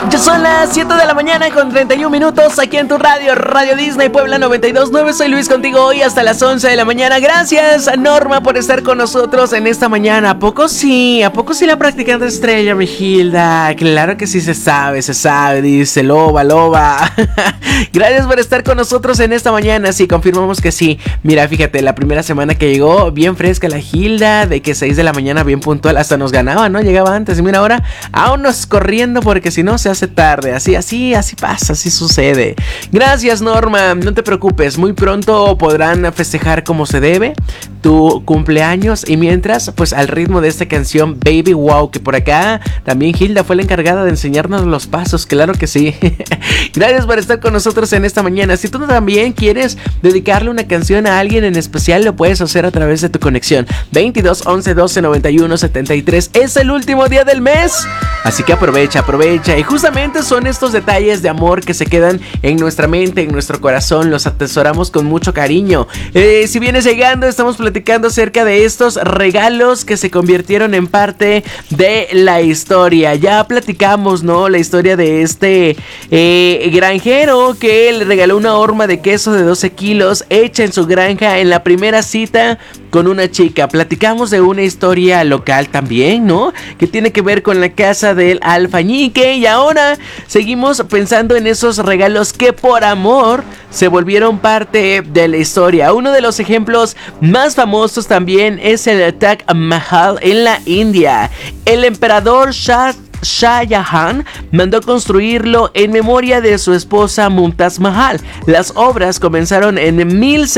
Ya son las 7 de la mañana con 31 minutos aquí en tu radio, Radio Disney Puebla 92.9. Soy Luis contigo hoy hasta las 11 de la mañana. Gracias a Norma por estar con nosotros en esta mañana. ¿A poco sí? ¿A poco sí la practicante estrella, mi Gilda? Claro que sí se sabe, dice loba. Gracias por estar con nosotros en esta mañana. Sí, confirmamos que sí. Mira, fíjate, la primera semana que llegó, bien fresca la Gilda, de que 6 de la mañana, bien puntual, hasta nos ganaba, ¿no? Llegaba antes y mira ahora, vámonos corriendo porque si no se hace tarde. Así pasa, así sucede. Gracias, Norma, no te preocupes, muy pronto podrán festejar como se debe tu cumpleaños y mientras, pues al ritmo de esta canción Baby Wow, que por acá también Gilda fue la encargada de enseñarnos los pasos, claro que sí. Gracias por estar con nosotros en esta mañana. Si tú también quieres dedicarle una canción a alguien en especial, lo puedes hacer a través de tu conexión 22 11 12 91 73. Es el último día del mes, así que aprovecha y justamente son estos detalles de amor que se quedan en nuestra mente, en nuestro corazón, los atesoramos con mucho cariño. Si vienes llegando, estamos platicando acerca de estos regalos que se convirtieron en parte de la historia. Ya platicamos, ¿no? La historia de este granjero que le regaló una horma de queso de 12 kilos hecha en su granja en la primera cita con una chica. Platicamos de una historia local también, ¿no? Que tiene que ver con la casa del alfañique. Y ahora seguimos pensando en esos regalos que por amor se volvieron parte de la historia. Uno de los ejemplos más famosos también es el Taj Mahal en la India. El emperador Shah Jahan mandó construirlo en memoria de su esposa Mumtaz Mahal. Las obras comenzaron en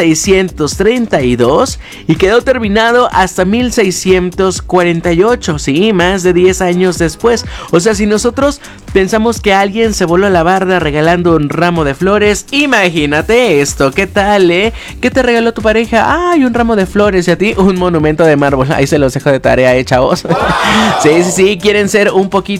1632 y quedó terminado hasta 1648, sí, más de 10 años después. O sea, si nosotros pensamos que alguien se voló la barda regalando un ramo de flores, imagínate esto, ¿qué tal, ¿Qué te regaló tu pareja? Ay, un ramo de flores, y a ti un monumento de mármol. Ahí se los dejo de tarea, chavos. Sí, quieren ser un poquito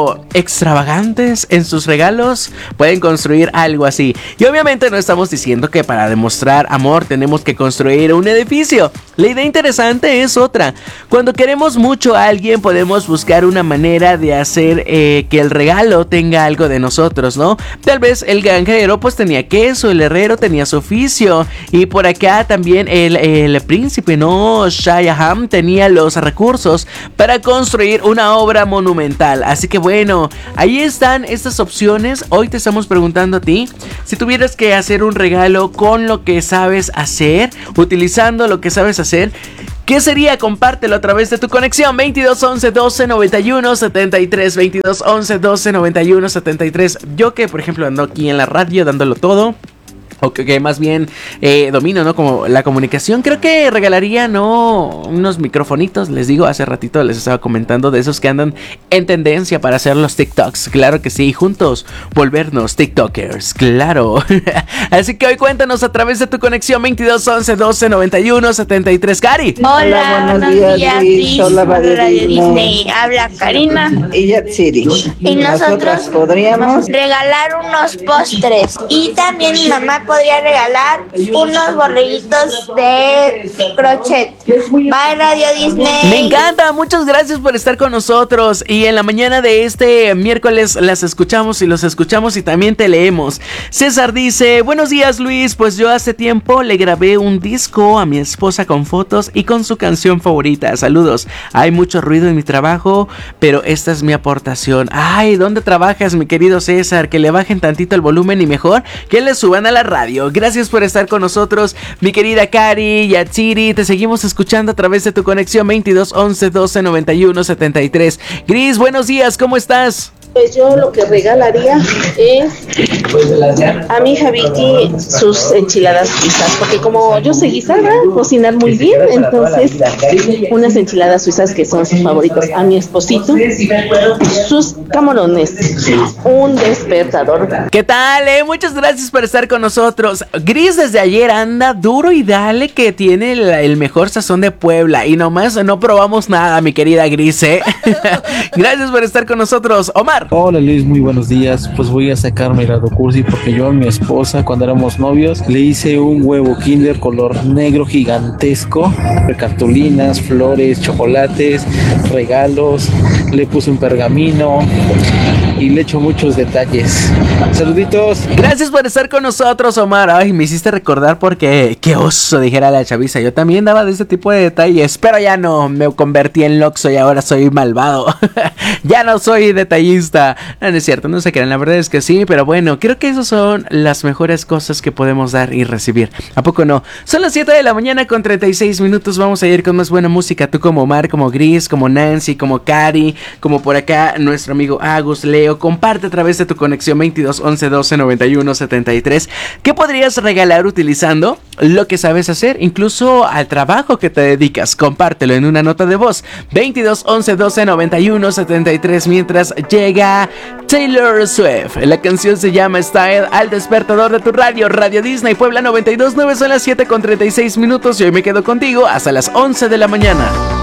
extravagantes en sus regalos, pueden construir algo así. Y obviamente no estamos diciendo que para demostrar amor tenemos que construir un edificio. La idea interesante es otra. Cuando queremos mucho a alguien, podemos buscar una manera de hacer que el regalo tenga algo de nosotros, ¿no? Tal vez el granjero pues tenía queso, el herrero tenía su oficio, y por acá también el príncipe, ¿no? Shah Jahan tenía los recursos para construir una obra monumental. Así que bueno, ahí están estas opciones. Hoy te estamos preguntando a ti, si tuvieras que hacer un regalo con lo que sabes hacer, utilizando lo que sabes hacer, ¿qué sería? Compártelo a través de tu conexión 22 11 12 91 73, 22 11 12 91 73. Yo que por ejemplo ando aquí en la radio dándolo todo, o que más bien domino, ¿no? Como la comunicación. Creo que regalaría, ¿no? Unos microfonitos. Les digo, hace ratito les estaba comentando de esos que andan en tendencia para hacer los TikToks. Claro que sí, juntos volvernos TikTokers, claro. Así que hoy cuéntanos a través de tu conexión 22 11 12 91 73. Cari. Hola, buenos días, Luis. Hola, Radio Disney. Habla Karina y Yatsiri. Y nosotros podríamos regalar unos postres. Y también mi mamá podría regalar unos borreguitos de crochet. Bye, Radio Disney. Me encanta, muchas gracias por estar con nosotros. Y en la mañana de este miércoles las escuchamos y los escuchamos y también te leemos. César dice: buenos días, Luis, pues yo hace tiempo le grabé un disco a mi esposa con fotos y con su canción favorita. Saludos, hay mucho ruido en mi trabajo, pero esta es mi aportación. Ay, ¿dónde trabajas, mi querido César? Que le bajen tantito el volumen y mejor que le suban a la radio. Gracias por estar con nosotros, mi querida Cari, Yatsiri. Te seguimos escuchando a través de tu conexión 22 11 12 91 73. Gris, buenos días, ¿cómo estás? Pues yo lo que regalaría es a mi hija Vicky sus enchiladas suizas, porque como yo sé guisar, cocinar muy bien, entonces unas enchiladas suizas que son sus favoritas. A mi esposito sus camarones, un despertador. ¿Qué tal, Muchas gracias por estar con nosotros. Gris desde ayer anda duro y dale, que tiene el mejor sazón de Puebla, y nomás no probamos nada, mi querida Gris, Gracias por estar con nosotros, Omar. Omar. Hola Luis, muy buenos días. Pues voy a sacarme el lado cursi porque yo a mi esposa cuando éramos novios le hice un huevo Kinder color negro gigantesco, de cartulinas, flores, chocolates, regalos, le puse un pergamino y le echo muchos detalles. Saluditos. Gracias por estar con nosotros, Omar. Ay, me hiciste recordar porque qué oso, dijera la chaviza. Yo también daba de ese tipo de detalles, pero ya no, me convertí en Loxo y ahora soy malvado. Ya no soy detallista. No, no es cierto, no se crean, la verdad es que sí, pero bueno, creo que esas son las mejores cosas que podemos dar y recibir. ¿A poco no? Son las 7 de la mañana con 36 minutos. Vamos a ir con más buena música. Tú como Omar, como Gris, como Nancy, como Cari, como por acá nuestro amigo Agus, Leo. Comparte a través de tu conexión 22 11 12 91 73. ¿Qué podrías regalar utilizando lo que sabes hacer? Incluso al trabajo que te dedicas. Compártelo en una nota de voz. 22 11 12 91 73. Mientras llega Taylor Swift. La canción se llama Style al despertador de tu radio. Radio Disney Puebla 92.9. Son las 7 con 36 minutos. Y hoy me quedo contigo hasta las 11 de la mañana.